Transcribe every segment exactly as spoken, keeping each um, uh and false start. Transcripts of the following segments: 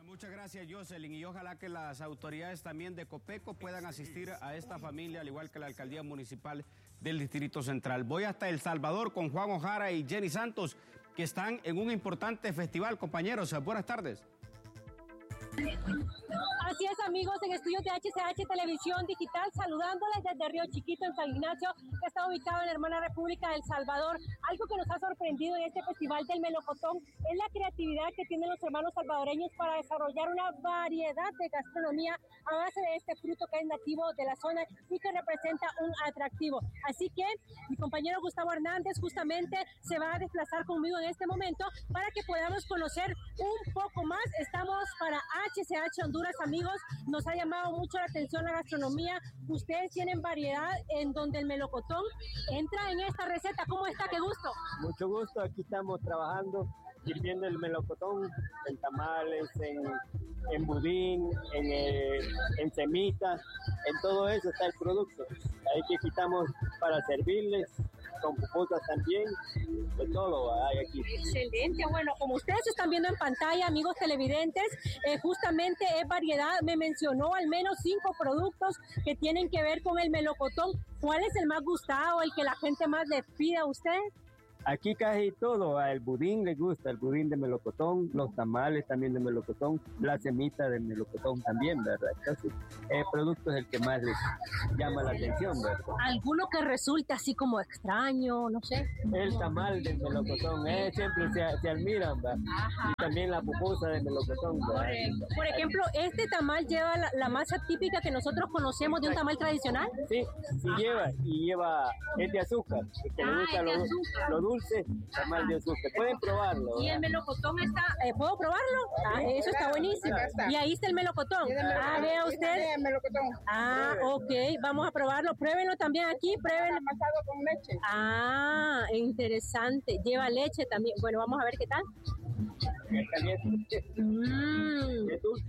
Muchas gracias, Jocelyn, y ojalá que las autoridades también de Copeco puedan asistir a esta familia, al igual que la alcaldía municipal del Distrito Central. Voy hasta El Salvador con Juan Ojara y Jenny Santos, que están en un importante festival. Compañeros, buenas tardes. Así es, amigos, en estudios de H C H Televisión Digital, saludándoles desde Río Chiquito, en San Ignacio, que está ubicado en la hermana República del Salvador. Algo que nos ha sorprendido en este festival del melocotón es la creatividad que tienen los hermanos salvadoreños para desarrollar una variedad de gastronomía a base de este fruto que es nativo de la zona y que representa un atractivo. Así que mi compañero Gustavo Hernández justamente se va a desplazar conmigo en este momento para que podamos conocer un poco más. Estamos para H C H Honduras, amigos. Nos ha llamado mucho la atención la gastronomía. Ustedes tienen variedad en donde el melocotón entra en esta receta. ¿Cómo está? ¡Qué gusto! Mucho gusto. Aquí estamos trabajando, sirviendo el melocotón en tamales, en, en budín, en, eh, en semitas. En todo eso está el producto. Ahí que quitamos para servirles, con pupusas también, de todo hay aquí. Excelente, bueno, como ustedes están viendo en pantalla, amigos televidentes, eh, justamente es variedad. Me mencionó al menos cinco productos que tienen que ver con el melocotón. ¿Cuál es el más gustado, el que la gente más le pide a usted? Aquí casi todo, el budín les gusta, el budín de melocotón, los tamales también de melocotón, la semita de melocotón también, ¿verdad? Entonces, el producto es el que más les llama la atención, ¿verdad? ¿Alguno que resulte así como extraño, no sé? El tamal de melocotón, eh, siempre se, se admiran, ¿verdad? Y también la pupusa de melocotón, ¿verdad? Por ejemplo, ¿este tamal lleva la, la masa típica que nosotros conocemos de un tamal tradicional? Sí, sí lleva, y lleva, es de azúcar, que le gusta lo, lo dulce, tamal de azúcar. Pueden probarlo, ¿verdad? Y el melocotón está, eh, ¿puedo probarlo? Ah, eso está buenísimo. Y ahí está el melocotón. Ah, vea usted. Ah, ok, vamos a probarlo. Pruébenlo también aquí, pruébenlo. Amasado con leche. Ah, interesante. Lleva leche también. Bueno, vamos a ver qué tal. Mmm,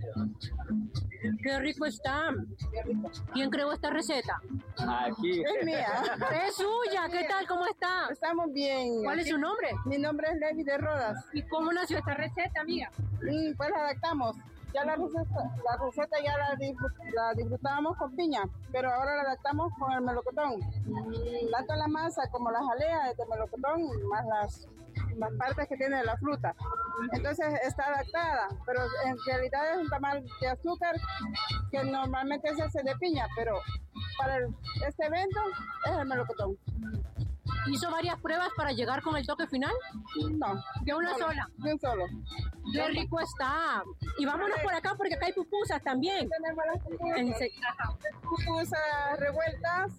qué rico está. ¿Quién creó esta receta? Aquí. Es mía. Es suya. ¿Qué tal? ¿Cómo está? Estamos bien. ¿Cuál es su nombre? Mi nombre es Levi de Rodas. ¿Y cómo nació esta receta, amiga? Mm, pues la adaptamos. Ya la receta, la receta ya la, la disfrutábamos con piña, pero ahora la adaptamos con el melocotón. Mm, tanto la masa como la jalea de melocotón, más las, las partes que tiene la fruta. Entonces está adaptada, pero en realidad es un tamal de azúcar que normalmente se hace de piña, pero para el, este evento es el melocotón. ¿Hizo varias pruebas para llegar con el toque final? No. ¿De una sola? De un solo. ¡Qué rico está! Y vámonos por acá porque acá hay pupusas también. Tenemos las pupusas, En se- pupusas revueltas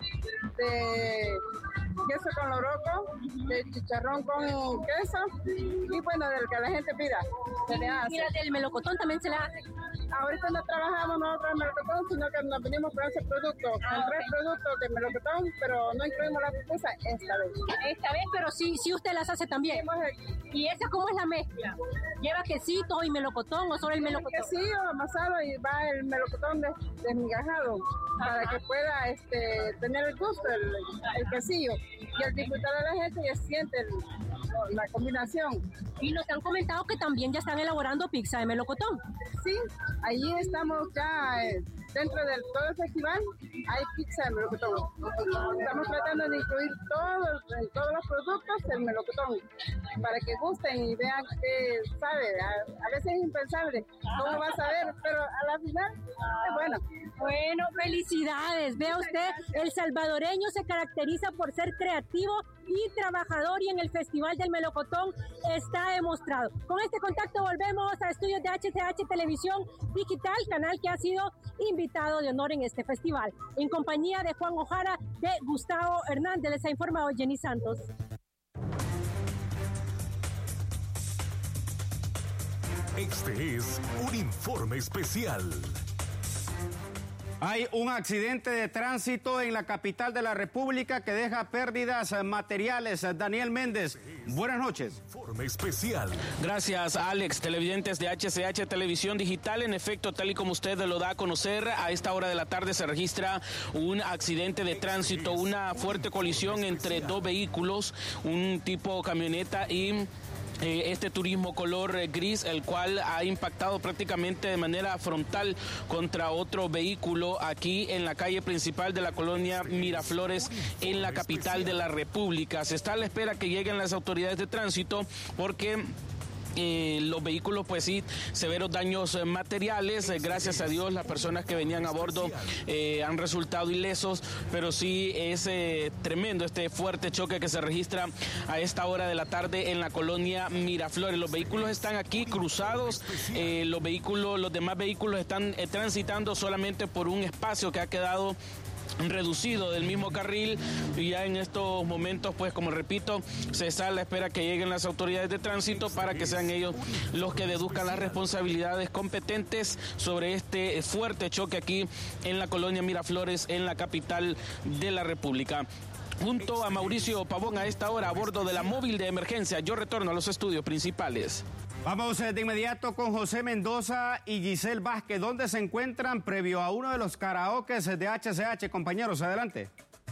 de queso con loroco, de chicharrón con queso y bueno, del que la gente pida, se le hace. Mira, del melocotón también se le hace. Ahorita no trabajamos nosotros en melocotón, sino que nos venimos con ese producto, Ah, con tres ok. productos de melocotón, pero no incluimos la pupusa esta vez. Esta vez, pero sí, sí usted las hace también. Hemos el ¿Y esa cómo es la mezcla? ¿Lleva quesito y melocotón o solo el melocotón? quesillo amasado y va el melocotón des- desmigajado para que pueda este, tener el gusto, el, el quesillo. Y al disfrutar a la gente ya siente el- la combinación. Y nos han comentado que también ya están elaborando pizza de melocotón. Sí, allí estamos ya eh, dentro del todo el festival, hay pizza de melocotón. Estamos tratando de incluir todo, en todos los productos el melocotón para que gusten y vean qué sabe. A, a veces es impensable cómo va a saber, pero a la final es bueno. Bueno, felicidades. Vea usted, el salvadoreño se caracteriza por ser creativo y trabajador y en el Festival del Melocotón está demostrado. Con este contacto volvemos a estudios de H C H Televisión Digital, canal que ha sido invitado de honor en este festival. En compañía de Juan Ojara, de Gustavo Hernández, les ha informado Jenny Santos. Este es un informe especial. Hay un accidente de tránsito en la capital de la República que deja pérdidas materiales. Daniel Méndez, buenas noches. Informe especial. Gracias, Alex. Televidentes de H C H Televisión Digital, en efecto, tal y como usted lo da a conocer, a esta hora de la tarde se registra un accidente de tránsito, una fuerte colisión entre dos vehículos, un tipo camioneta y eh, este turismo color eh, gris, el cual ha impactado prácticamente de manera frontal contra otro vehículo aquí en la calle principal de la colonia Miraflores, en la capital de la República. Se está a la espera que lleguen las autoridades de tránsito porque Eh, los vehículos, pues sí, severos daños eh, materiales. Eh, gracias a Dios, las personas que venían a bordo eh, han resultado ilesos, pero sí es eh, tremendo este fuerte choque que se registra a esta hora de la tarde en la colonia Miraflores. Los vehículos están aquí cruzados, eh, los vehículos, los demás vehículos están eh, transitando solamente por un espacio que ha quedado reducido del mismo carril, y ya en estos momentos, pues como repito, se está a la espera que lleguen las autoridades de tránsito para que sean ellos los que deduzcan las responsabilidades competentes sobre este fuerte choque aquí en la colonia Miraflores, en la capital de la República. Junto a Mauricio Pavón a esta hora a bordo de la móvil de emergencia, yo retorno a los estudios principales. Vamos de inmediato con José Mendoza y Giselle Vázquez, donde se encuentran previo a uno de los karaokes de H C H. Compañeros, adelante.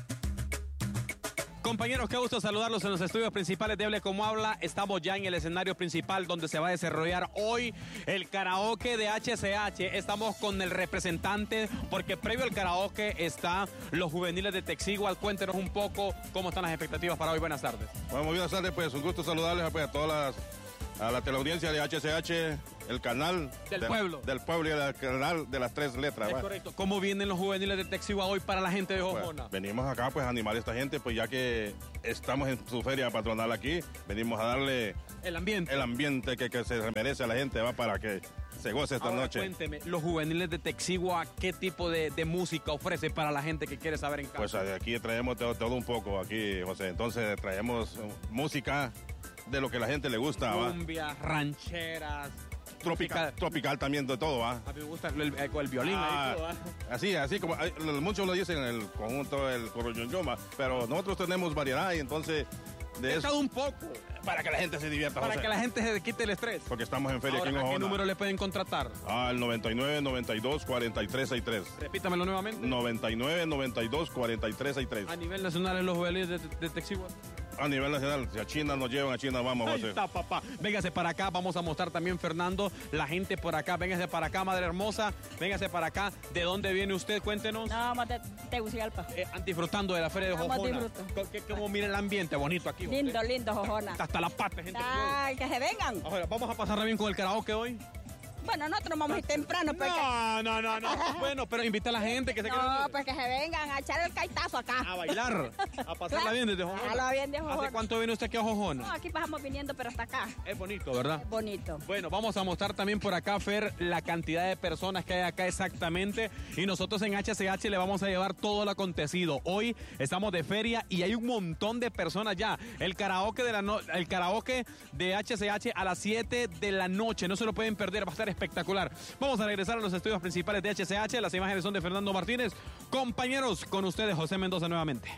Compañeros, qué gusto saludarlos en los estudios principales de Hable Como Habla. Estamos ya en el escenario principal donde se va a desarrollar hoy el karaoke de H C H. Estamos con el representante, porque previo al karaoke están los juveniles de Texigual. Cuéntenos un poco cómo están las expectativas para hoy. Buenas tardes. Bueno, muy buenas tardes, pues un gusto saludarles pues, a todas las, a la teleaudiencia de H C H, el canal del de, pueblo. Del pueblo y el canal de las tres letras. Es ¿va? correcto. ¿Cómo vienen los juveniles de Texigual hoy para la gente de Jojona? Pues, venimos acá pues a animar a esta gente, pues ya que estamos en su feria patronal aquí, venimos a darle el ambiente, el ambiente que, que se merece a la gente, va, para que se goce esta Ahora, noche. Cuénteme, los juveniles de Texigua, ¿qué tipo de, de música ofrecen para la gente que quiere saber en casa? Pues aquí traemos todo, todo un poco aquí, José. Entonces traemos música de lo que a la gente le gusta. Cumbias, rancheras. Tropical, tropical también, de todo, ¿va? A mí me gusta el, el, el violín ah, ahí todo, ¿va? Así, así como hay, muchos lo dicen en el conjunto el corroyonyoma, pero nosotros tenemos variedad y entonces de eso. un poco para que la gente se divierta. Para José. que la gente se quite el estrés. Porque estamos en feria. Ahora, aquí en ¿a qué Jojona? número le pueden contratar? Al noventa y nueve, noventa y dos, cuarenta y tres, sesenta y tres. Repítamelo nuevamente. noventa y nueve, noventa y dos, cuarenta y tres, sesenta y tres. A nivel nacional en los juveniles de, de, de Texigua. A nivel nacional, si a China nos llevan, a China vamos, José. Ahí está, papá. Véngase para acá, vamos a mostrar también, Fernando, la gente por acá. Véngase para acá, madre hermosa. Véngase para acá. ¿De dónde viene usted? Cuéntenos. No, vamos de Tegucigalpa. Eh, disfrutando de la feria de Jojona. ¿Cómo mira el ambiente bonito aquí? Lindo, José? Lindo, Jojona. Hasta la pata, gente. Ay, que se vengan. Ahora, vamos a pasarla bien con el karaoke hoy. Bueno, nosotros vamos a ir temprano. Porque... No, no, no, no. Bueno, pero invita a la gente que se quede. No, pues que se vengan a echar el caitazo acá. A bailar, a pasarla claro. bien desde Jojona. Pasarla bien de Jojona. ¿Hace cuánto viene usted aquí a Jojona? No, aquí pasamos viniendo, pero hasta acá. Es bonito, ¿verdad? Es bonito. Bueno, vamos a mostrar también por acá, Fer, la cantidad de personas que hay acá exactamente. Y nosotros en H C H le vamos a llevar todo lo acontecido. Hoy estamos de feria y hay un montón de personas ya. El karaoke de, la no... el karaoke de H C H a las siete de la noche. No se lo pueden perder, va a estar espectacular. Vamos a regresar a los estudios principales de H C H. Las imágenes son de Fernando Martínez. Compañeros, con ustedes José Mendoza nuevamente.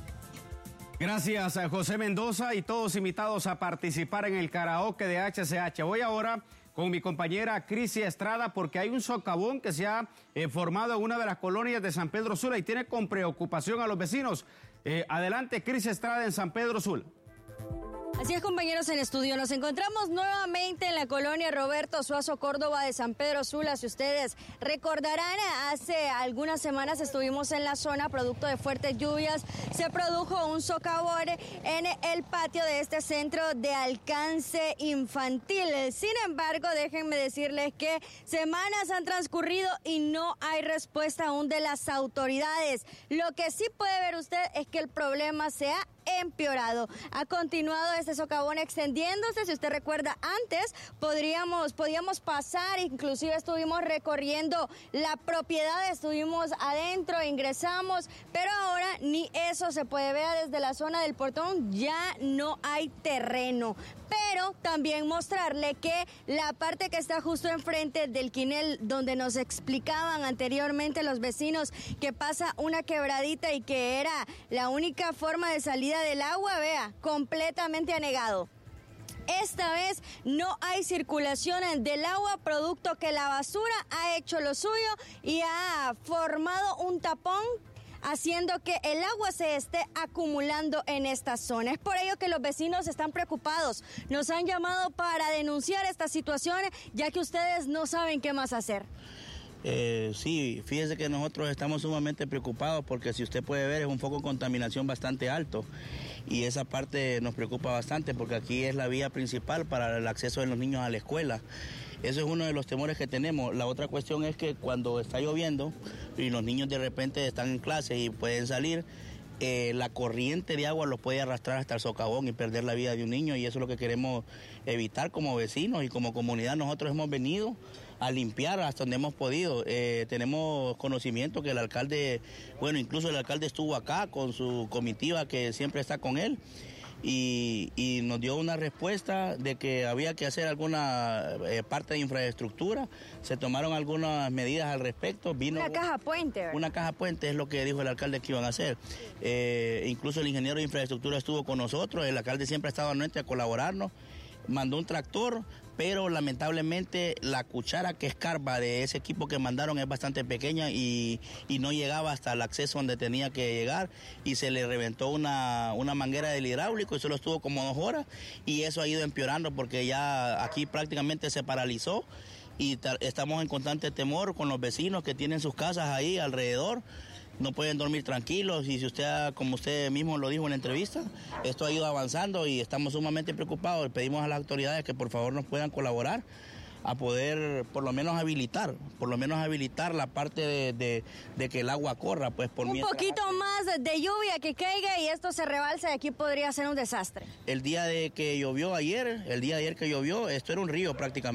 Gracias a José Mendoza y todos invitados a participar en el karaoke de H C H. Voy ahora con mi compañera Crisi Estrada porque hay un socavón que se ha eh, formado en una de las colonias de San Pedro Sula y tiene con preocupación a los vecinos. Eh, adelante, Crisi Estrada en San Pedro Sula. Así es, compañeros en estudio, nos encontramos nuevamente en la colonia Roberto Suazo Córdoba de San Pedro Sula. Si ustedes recordarán, hace algunas semanas estuvimos en la zona producto de fuertes lluvias. Se produjo un socavón en el patio de este centro de alcance infantil. Sin embargo, déjenme decirles que semanas han transcurrido y no hay respuesta aún de las autoridades. Lo que sí puede ver usted es que el problema se ha empeorado. Ha continuado este socavón extendiéndose. Si usted recuerda, antes podríamos, podíamos pasar, inclusive estuvimos recorriendo la propiedad, estuvimos adentro, ingresamos, pero ahora ni eso se puede ver desde la zona del portón, ya no hay terreno. Pero también mostrarle que la parte que está justo enfrente del quinel, donde nos explicaban anteriormente los vecinos que pasa una quebradita y que era la única forma de salida del agua, vea, completamente anegado. Esta vez no hay circulación del agua, producto que la basura ha hecho lo suyo y ha formado un tapón haciendo que el agua se esté acumulando en esta zona. Es por ello que los vecinos están preocupados. Nos han llamado para denunciar esta situación, ya que ustedes no saben qué más hacer. Eh, sí, fíjese que nosotros estamos sumamente preocupados porque si usted puede ver es un foco de contaminación bastante alto y esa parte nos preocupa bastante porque aquí es la vía principal para el acceso de los niños a la escuela. Eso es uno de los temores que tenemos. La otra cuestión es que cuando está lloviendo y los niños de repente están en clase y pueden salir, eh, la corriente de agua los puede arrastrar hasta el socavón y perder la vida de un niño y eso es lo que queremos evitar como vecinos y como comunidad. Nosotros hemos venido a limpiar hasta donde hemos podido. Eh, tenemos conocimiento que el alcalde, bueno, incluso el alcalde estuvo acá con su comitiva que siempre está con él y, y nos dio una respuesta de que había que hacer alguna eh, parte de infraestructura. Se tomaron algunas medidas al respecto. Vino una caja puente. ¿verdad? Una caja puente es lo que dijo el alcalde que iban a hacer. Eh, incluso el ingeniero de infraestructura estuvo con nosotros, el alcalde siempre ha estado anuente a colaborarnos. Mandó un tractor, pero lamentablemente la cuchara que escarba de ese equipo que mandaron es bastante pequeña y, y no llegaba hasta el acceso donde tenía que llegar y se le reventó una, una manguera del hidráulico y solo estuvo como dos horas y eso ha ido empeorando porque ya aquí prácticamente se paralizó y estamos en constante temor con los vecinos que tienen sus casas ahí alrededor. No pueden dormir tranquilos y si usted, como usted mismo lo dijo en la entrevista, esto ha ido avanzando y estamos sumamente preocupados. Pedimos a las autoridades que por favor nos puedan colaborar a poder por lo menos habilitar, por lo menos habilitar la parte de, de, de que el agua corra. Pues por Un mientras... poquito más de lluvia que caiga y esto se rebalsa y aquí podría ser un desastre. El día de que llovió ayer, el día de ayer que llovió, esto era un río prácticamente.